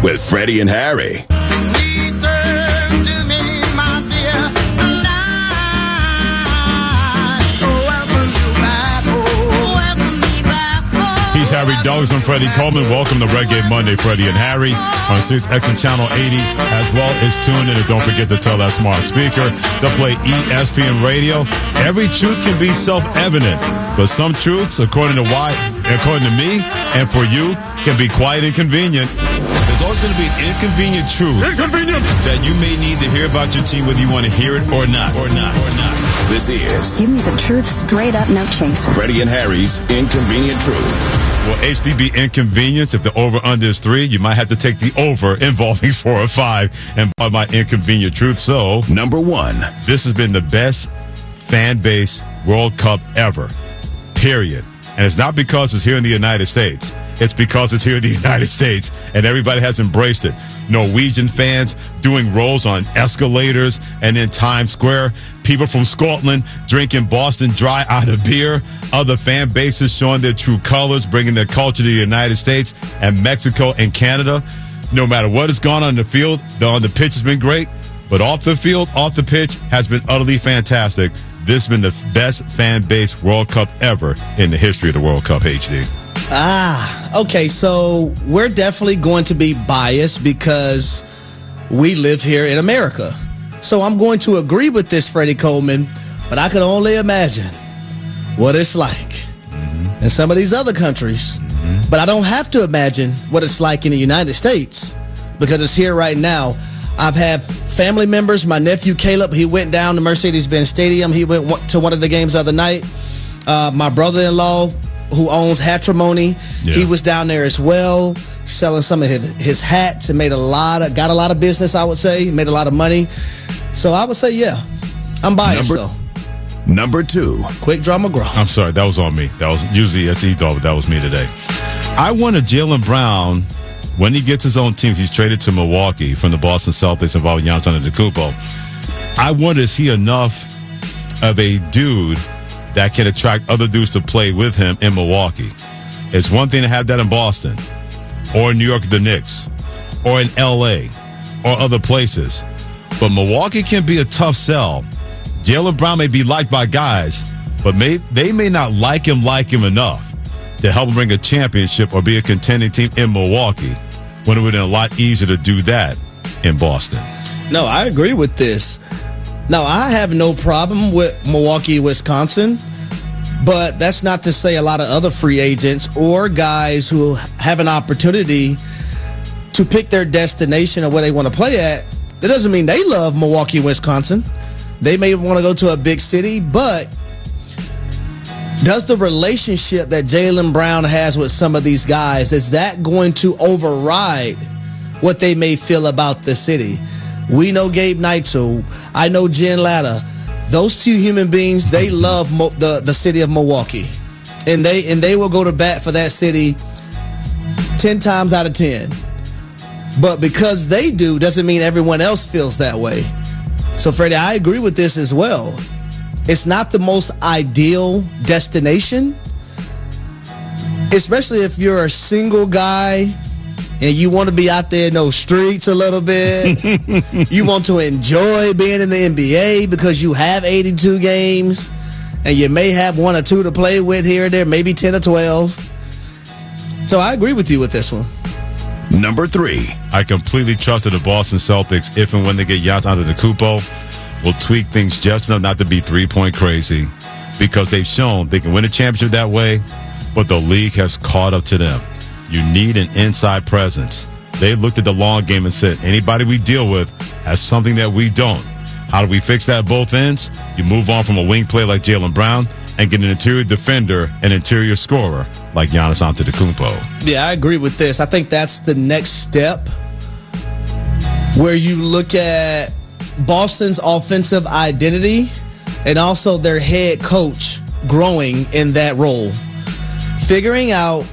with Freddie and Harry. He's Harry Douglas and Freddie Coleman. Welcome to Reggae Monday, Freddie and Harry on 6X Channel 80, as well as tune in and don't forget to tell that smart speaker to play ESPN Radio. Every truth can be self-evident, but some truths, according to me and for you, can be quite inconvenient. There's always going to be an inconvenient truth that you may need to hear about your team, whether you want to hear it or not. This is Give me the truth straight up, no chaser. Freddie and Harry's Inconvenient Truth. Will HD be inconvenience if the over-under is 3? You might have to take the over involving 4 or 5 and buy my inconvenient truth. So, number 1. This has been the best fan base World Cup ever, period. And it's not because it's here in the United States. It's because it's here in the United States, and everybody has embraced it. Norwegian fans doing rolls on escalators and in Times Square. People from Scotland drinking Boston Dry out of beer. Other fan bases showing their true colors, bringing their culture to the United States and Mexico and Canada. No matter what has gone on the field, on the pitch has been great. But off the field, off the pitch, has been utterly fantastic. This has been the best fan base World Cup ever in the history of the World Cup, HD. Okay, so we're definitely going to be biased because we live here in America. So I'm going to agree with this, Freddie Coleman, but I can only imagine what it's like in some of these other countries. But I don't have to imagine what it's like in the United States because it's here right now. I've had family members. My nephew Caleb, he went down to Mercedes-Benz Stadium. He went to one of the games the other night. My brother-in-law, who owns Hatrimony, he was down there as well, selling some of his hats and got a lot of business, I would say, made a lot of money. So I would say, yeah, I'm biased, Number 2. Quick Draw McGraw. I'm sorry, that was on me. That was usually it's E-Dog, but that was me today. I wanted Jaylen Brown, when he gets his own team, he's traded to Milwaukee from the Boston Celtics involving Giannis Antetokounmpo. I wonder, is he enough of a dude that can attract other dudes to play with him in Milwaukee? It's one thing to have that in Boston or in New York, the Knicks, or in L.A. or other places. But Milwaukee can be a tough sell. Jaylen Brown may be liked by guys, but they may not like him enough to help him bring a championship or be a contending team in Milwaukee, when it would have been a lot easier to do that in Boston. No, I agree with this. Now, I have no problem with Milwaukee, Wisconsin, but that's not to say a lot of other free agents or guys who have an opportunity to pick their destination or where they want to play at. That doesn't mean they love Milwaukee, Wisconsin. They may want to go to a big city, but does the relationship that Jaylen Brown has with some of these guys, is that going to override what they may feel about the city? We know Gabe Neitzel. I know Jen Latta. Those two human beings, they love the city of Milwaukee. And they will go to bat for that city 10 times out of 10. But because they do, doesn't mean everyone else feels that way. So, Freddie, I agree with this as well. It's not the most ideal destination, especially if you're a single guy and you want to be out there in those streets a little bit. You want to enjoy being in the NBA because you have 82 games and you may have 1 or 2 to play with here or there, maybe 10 or 12. So I agree with you with this one. Number 3. I completely trusted the Boston Celtics, if and when they get Giannis Antetokounmpo, will tweak things just enough not to be three-point crazy, because they've shown they can win a championship that way, but the league has caught up to them. You need an inside presence. They looked at the long game and said, anybody we deal with has something that we don't. How do we fix that at both ends? You move on from a wing player like Jaylen Brown and get an interior defender, an interior scorer like Giannis Antetokounmpo. Yeah, I agree with this. I think that's the next step where you look at Boston's offensive identity and also their head coach growing in that role. Figuring out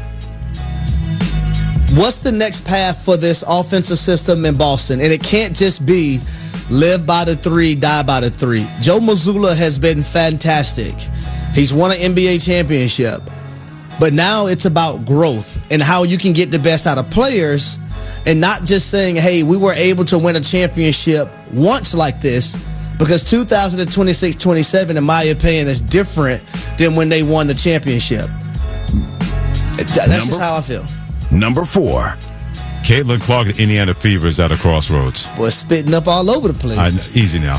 what's the next path for this offensive system in Boston. And it can't just be live by the 3, die by the 3. Joe Mazzulla has been fantastic. He's won an NBA championship. But now it's about growth and how you can get the best out of players and not just saying, hey, we were able to win a championship once like this, because 2026-27, in my opinion, is different than when they won the championship. That's just how I feel. Number 4. Caitlin Clark at Indiana Fever is at a crossroads. Boy, spitting up all over the place. Easy now.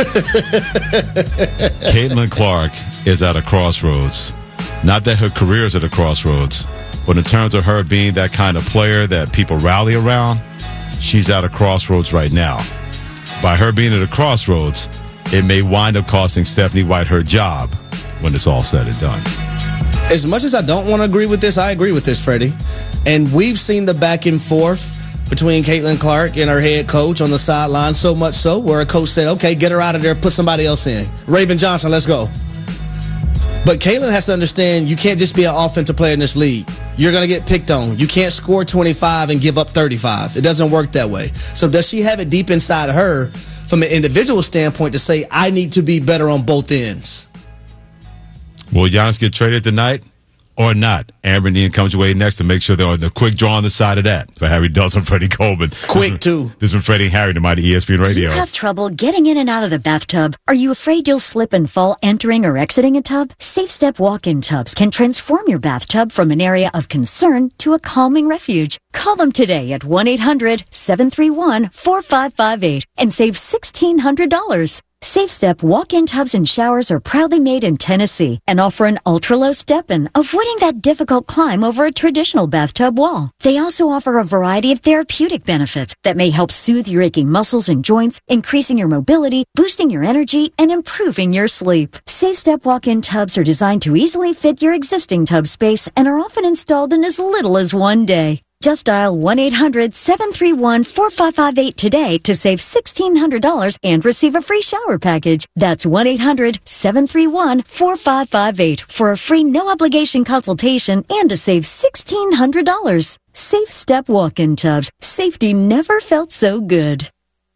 Caitlin Clark is at a crossroads. Not that her career is at a crossroads, but in terms of her being that kind of player that people rally around, she's at a crossroads right now. By her being at a crossroads, it may wind up costing Stephanie White her job when it's all said and done. As much as I don't want to agree with this, I agree with this, Freddie. And we've seen the back and forth between Caitlin Clark and her head coach on the sideline, so much so where a coach said, okay, get her out of there, put somebody else in. Raven Johnson, let's go. But Caitlin has to understand you can't just be an offensive player in this league. You're going to get picked on. You can't score 25 and give up 35. It doesn't work that way. So does she have it deep inside of her from an individual standpoint to say, I need to be better on both ends? Will Giannis get traded tonight or not? Amber Dean comes your way next to make sure they're on the quick draw on the side of that. For Harry Dawson, Freddie Coleman. Quick, too. This has been Freddie and Harry, the Mighty ESPN Radio. Do you have trouble getting in and out of the bathtub? Are you afraid you'll slip and fall entering or exiting a tub? Safe Step walk-in tubs can transform your bathtub from an area of concern to a calming refuge. Call them today at 1-800-731-4558 and save $1,600. Safe Step walk-in tubs and showers are proudly made in Tennessee and offer an ultra-low step-in, avoiding that difficult climb over a traditional bathtub wall. They also offer a variety of therapeutic benefits that may help soothe your aching muscles and joints, increasing your mobility, boosting your energy, and improving your sleep. Safe Step walk-in tubs are designed to easily fit your existing tub space and are often installed in as little as one day. Just dial 1-800-731-4558 today to save $1,600 and receive a free shower package. That's 1-800-731-4558 for a free no-obligation consultation and to save $1,600. Safe Step walk-in tubs. Safety never felt so good.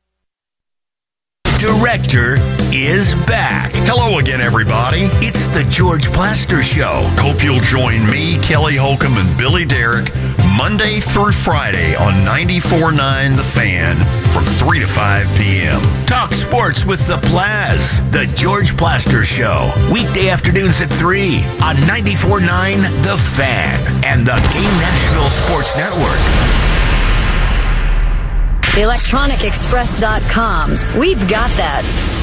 Director is back. Hello again, everybody. It's the George Plaster Show. Hope you'll join me, Kelly Holcomb, and Billy Derrick Monday through Friday on 94.9 The Fan from 3 to 5 p.m. Talk sports with the Plaz. The George Plaster Show. Weekday afternoons at 3 on 94.9 The Fan and the Game Nashville Sports Network. ElectronicExpress.com. We've got that.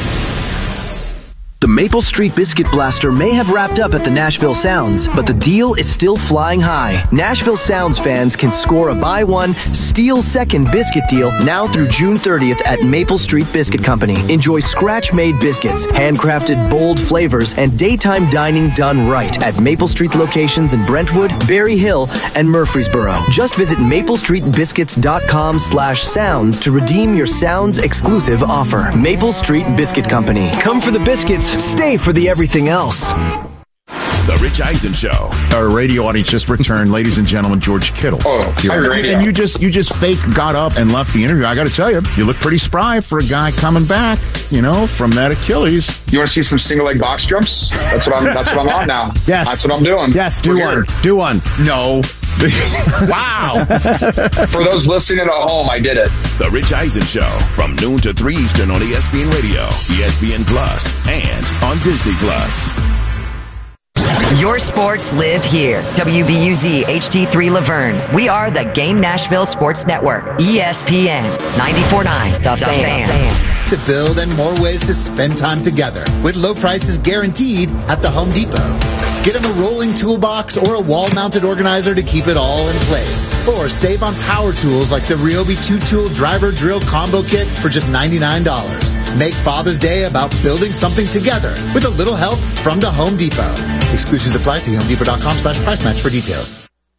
The Maple Street Biscuit Blaster may have wrapped up at the Nashville Sounds, but the deal is still flying high. Nashville Sounds fans can score a buy one, steal second biscuit deal now through June 30th at Maple Street Biscuit Company. Enjoy scratch-made biscuits, handcrafted bold flavors, and daytime dining done right at Maple Street locations in Brentwood, Berry Hill, and Murfreesboro. Just visit maplestreetbiscuits.com/sounds to redeem your Sounds exclusive offer. Maple Street Biscuit Company. Come for the biscuits. Stay for the everything else. The Rich Eisen Show. Our radio audience just returned, ladies and gentlemen, George Kittle. Oh, hi, radio. And you just fake got up and left the interview. I got to tell you, you look pretty spry for a guy coming back, from that Achilles. You want to see some single leg box jumps? That's what I'm on now. Yes. That's what I'm doing. Yes, do one. Do one. No. Wow. For those listening at home, I did it. The Rich Eisen Show from noon to 3 Eastern on ESPN Radio, ESPN Plus, and on Disney Plus. Your sports live here. WBUZ HD3 Laverne. We are the Game Nashville Sports Network. ESPN 94.9 The Fan. To build and more ways to spend time together with low prices guaranteed at the Home Depot. Get them a rolling toolbox or a wall-mounted organizer to keep it all in place. Or save on power tools like the Ryobi 2-tool driver drill combo kit for just $99. Make Father's Day about building something together with a little help from the Home Depot. Exclusions apply. See homedepot.com/price match for details.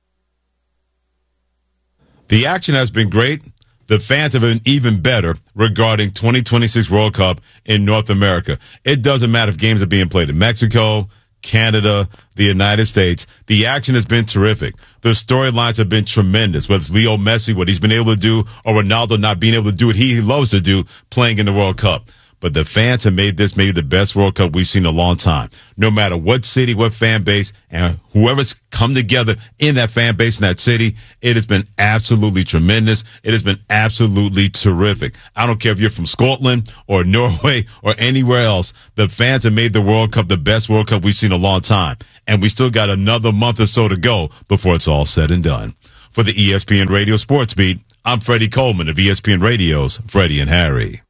The action has been great. The fans have been even better regarding 2026 World Cup in North America. It doesn't matter if games are being played in Mexico, Canada, the United States. The action has been terrific. The storylines have been tremendous, whether it's Leo Messi, what he's been able to do, or Ronaldo not being able to do what he loves to do, playing in the World Cup. but the fans have made this maybe the best World Cup we've seen in a long time. No matter what city, what fan base, and whoever's come together in that fan base in that city, it has been absolutely tremendous. It has been absolutely terrific. I don't care if you're from Scotland or Norway or anywhere else. The fans have made the World Cup the best World Cup we've seen in a long time. And we still got another month or so to go before it's all said and done. For the ESPN Radio Sports Beat, I'm Freddie Coleman of ESPN Radio's Freddie and Harry.